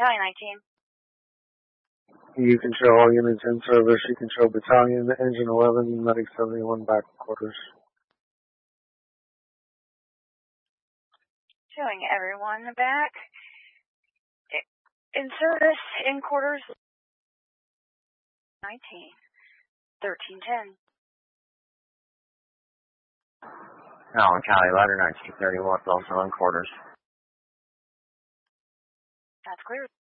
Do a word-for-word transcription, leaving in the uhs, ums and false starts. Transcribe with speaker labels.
Speaker 1: Battalion nineteen.
Speaker 2: You control all units in service. You control Battalion, Engine eleven, Medic seventy-one, back quarters.
Speaker 1: Showing everyone back. In service, in quarters. nineteen. thirteen ten.
Speaker 3: Allen County, ladder nineteen thirty-one, also in quarters.
Speaker 1: That's clear.